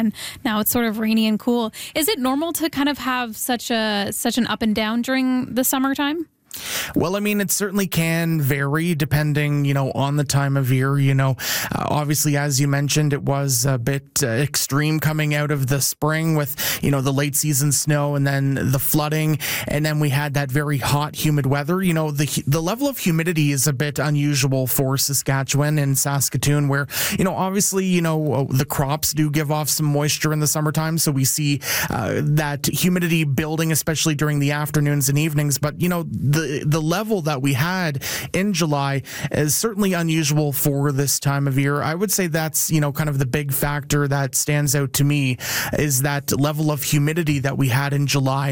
and now it's sort of rainy and cool. Is it normal to kind of have such an up and down during the summertime? Well, I mean, it certainly can vary depending, on the time of year. Obviously, as you mentioned, it was a bit extreme coming out of the spring with, the late season snow and then the flooding. And then we had that very hot, humid weather. The level of humidity is a bit unusual for Saskatchewan and Saskatoon where, obviously, the crops do give off some moisture in the summertime. So we see that humidity building, especially during the afternoons and evenings. But, the level that we had in July is certainly unusual for this time of year. I would say that's, kind of the big factor that stands out to me is that level of humidity that we had in July.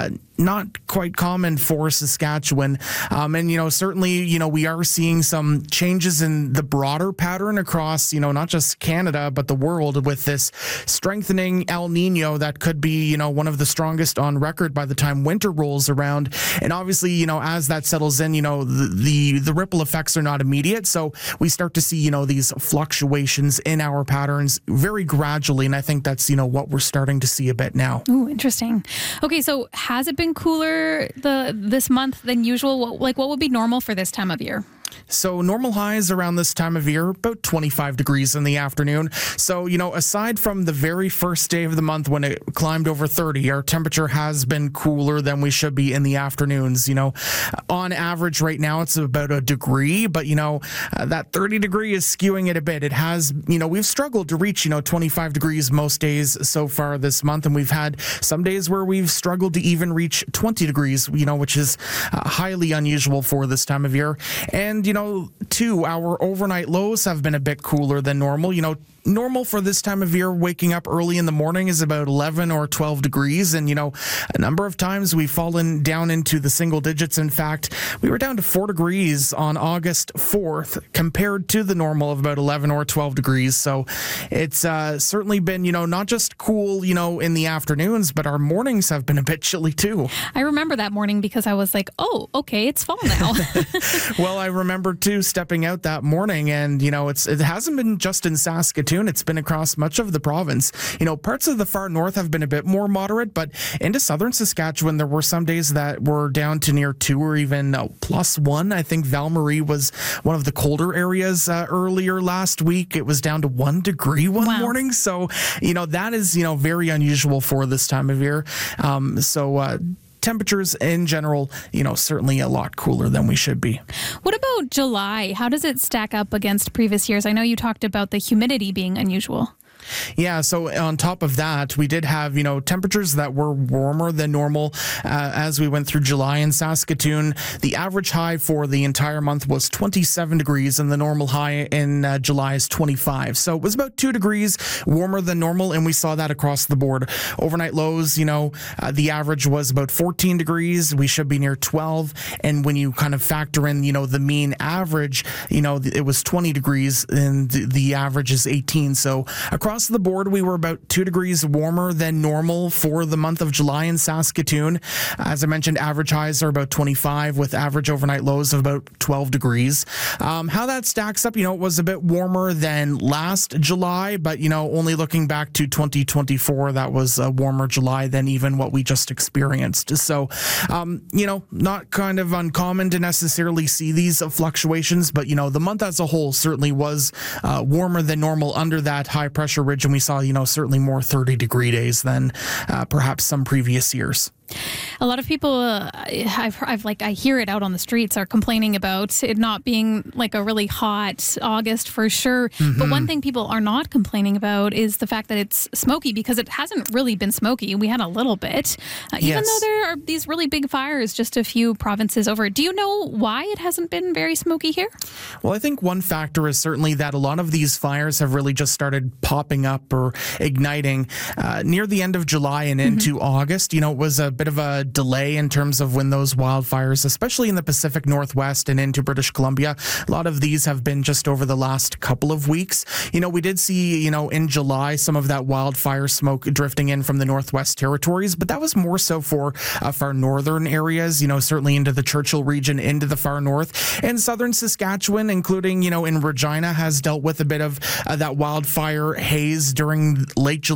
Not quite common for Saskatchewan. And, certainly, we are seeing some changes in the broader pattern across, not just Canada, but the world with this strengthening El Nino that could be, one of the strongest on record by the time winter rolls around. And obviously, as that settles in, the ripple effects are not immediate. So we start to see, these fluctuations in our patterns very gradually. And I think that's, what we're starting to see a bit now. Ooh, interesting. Okay, so has it been cooler this month than usual? What would be normal for this time of year? So normal highs around this time of year, about 25 degrees in the afternoon. So, aside from the very first day of the month when it climbed over 30, our temperature has been cooler than we should be in the afternoons. On average right now, it's about a degree, but, that 30 degree is skewing it a bit. It has, we've struggled to reach, 25 degrees most days so far this month. And we've had some days where we've struggled to even reach 20 degrees, which is highly unusual for this time of year. And, too, our overnight lows have been a bit cooler than normal. Normal for this time of year, waking up early in the morning is about 11 or 12 degrees. And, a number of times we've fallen down into the single digits. In fact, we were down to 4 degrees on August 4th compared to the normal of about 11 or 12 degrees. So it's certainly been, not just cool, in the afternoons, but our mornings have been a bit chilly too. I remember that morning because I was like, oh, okay, it's fall now. Well, I remember too stepping out that morning and, it hasn't been just in Saskatoon. It's been across much of the province. Parts of the far north have been a bit more moderate, but into southern Saskatchewan, there were some days that were down to near 2 or even +1. I think Val-Marie was one of the colder areas earlier last week. It was down to 1 degree one morning. So, that is, very unusual for this time of year. Temperatures in general, certainly a lot cooler than we should be. What about July? How does it stack up against previous years? I know you talked about the humidity being unusual. Yeah, so on top of that, we did have, temperatures that were warmer than normal as we went through July in Saskatoon. The average high for the entire month was 27 degrees, and the normal high in July is 25. So it was about 2 degrees warmer than normal, and we saw that across the board. Overnight lows, the average was about 14 degrees. We should be near 12. And when you kind of factor in, the mean average, it was 20 degrees, and the average is 18. So across the board, we were about 2 degrees warmer than normal for the month of July in Saskatoon. As I mentioned, average highs are about 25 with average overnight lows of about 12 degrees. How that stacks up, it was a bit warmer than last July, but, only looking back to 2024, that was a warmer July than even what we just experienced. So, not kind of uncommon to necessarily see these fluctuations, but, the month as a whole certainly was warmer than normal under that high pressure ridge, and we saw, certainly more 30-degree days than perhaps some previous years. A lot of people, I hear it out on the streets, are complaining about it not being like a really hot August for sure. Mm-hmm. But one thing people are not complaining about is the fact that it's smoky, because it hasn't really been smoky. We had a little bit, even though there are these really big fires just a few provinces over. Do you know why it hasn't been very smoky here? Well, I think one factor is certainly that a lot of these fires have really just started popping up or igniting near the end of July and into August. It was a bit of a delay in terms of when those wildfires, especially in the Pacific Northwest and into British Columbia, a lot of these have been just over the last couple of weeks. We did see, in July, some of that wildfire smoke drifting in from the Northwest Territories, but that was more so for far northern areas, certainly into the Churchill region, into the far north. And southern Saskatchewan, including, in Regina, has dealt with a bit of that wildfire haze during late July